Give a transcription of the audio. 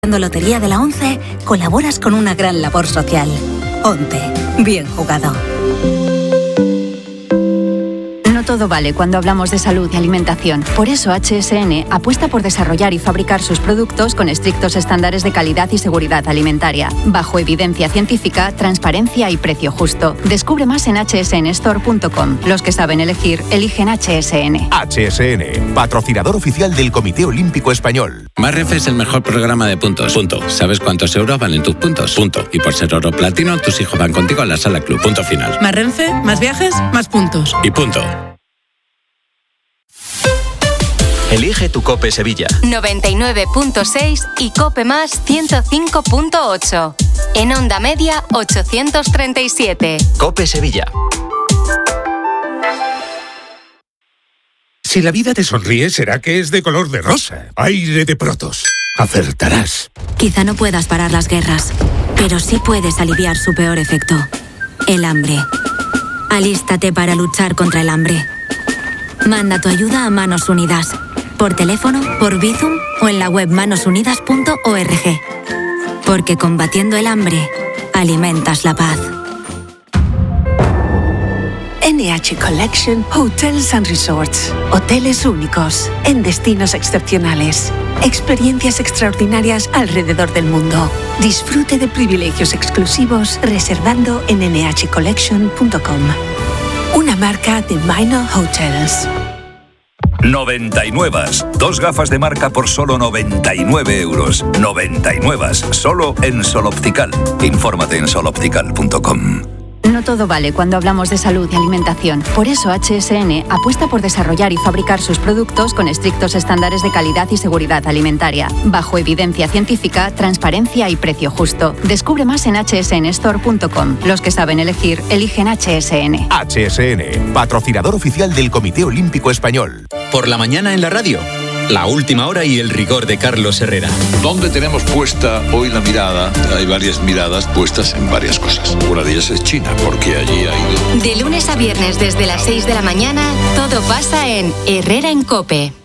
Lotería de la 11, colaboras con una gran labor social. 11. Bien jugado. No todo vale cuando hablamos de salud y alimentación. Por eso HSN apuesta por desarrollar y fabricar sus productos con estrictos estándares de calidad y seguridad alimentaria, bajo evidencia científica, transparencia y precio justo. Descubre más en hsnstore.com. Los que saben elegir, eligen HSN. HSN, patrocinador oficial del Comité Olímpico Español. Más Renfe es el mejor programa de puntos. Punto. ¿Sabes cuántos euros valen tus puntos? Punto. Y por ser oro platino, tus hijos van contigo a la sala club. Punto final. Más Renfe, más viajes, más puntos. Y punto. Elige tu COPE Sevilla. 99.6 y COPE Más 105.8. En onda media 837. COPE Sevilla. Si la vida te sonríe, será que es de color de rosa. Aire de Protos. Acertarás. Quizá no puedas parar las guerras, pero sí puedes aliviar su peor efecto: el hambre. Alístate para luchar contra el hambre. Manda tu ayuda a Manos Unidas. Por teléfono, por Bizum o en la web manosunidas.org. Porque combatiendo el hambre, alimentas la paz. NH Collection Hotels and Resorts. Hoteles únicos, en destinos excepcionales. Experiencias extraordinarias alrededor del mundo. Disfrute de privilegios exclusivos reservando en nhcollection.com. Una marca de Minor Hotels. 99. 2 gafas de marca por solo 99 euros. 99. Solo en Sol Optical. Infórmate en soloptical.com. No todo vale cuando hablamos de salud y alimentación. Por eso HSN apuesta por desarrollar y fabricar sus productos con estrictos estándares de calidad y seguridad alimentaria, bajo evidencia científica, transparencia y precio justo. Descubre más en hsnstore.com. Los que saben elegir, eligen HSN. HSN, patrocinador oficial del Comité Olímpico Español. Por la mañana en la radio. La última hora y el rigor de Carlos Herrera. ¿Dónde tenemos puesta hoy la mirada? Hay varias miradas puestas en varias cosas. Una de ellas es China, porque allí ha ido. De lunes a viernes desde las 6 de la mañana, todo pasa en Herrera en COPE.